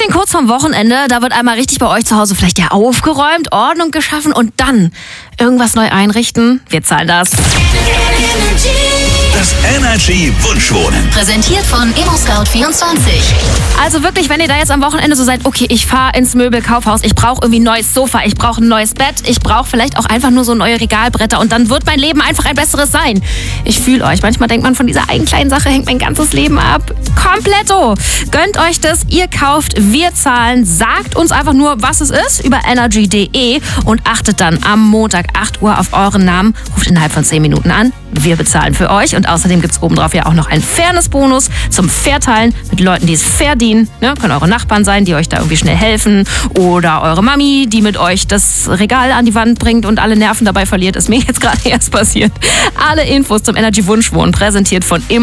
denn kurz vorm Wochenende, da wird einmal richtig bei euch zu Hause vielleicht ja aufgeräumt, Ordnung geschaffen und dann irgendwas neu einrichten? Wir zahlen das. Das Energy Wunschwohnen. Präsentiert von ImmoScout24. Also wirklich, wenn ihr da jetzt am Wochenende so seid, okay, ich fahre ins Möbelkaufhaus, ich brauche irgendwie ein neues Sofa, ich brauche ein neues Bett, ich brauche vielleicht auch einfach nur so neue Regalbretter und dann wird mein Leben einfach ein besseres sein. Ich fühle euch. Manchmal denkt man, von dieser einen kleinen Sache hängt mein ganzes Leben ab. Kompletto. Gönnt euch das, ihr kauft, wir zahlen. Sagt uns einfach nur, was es ist, über energy.de und achtet dann am Montag 8 Uhr auf euren Namen. Ruft innerhalb von 10 Minuten an. Wir bezahlen für euch und außerdem gibt es obendrauf ja auch noch einen Fairness-Bonus zum Verteilen mit Leuten, die es verdienen. Ne? Können eure Nachbarn sein, die euch da irgendwie schnell helfen oder eure Mami, die mit euch das Regal an die Wand bringt und alle Nerven dabei verliert. Ist mir jetzt gerade erst passiert. Alle Infos zum Energy Wunschwohnen präsentiert von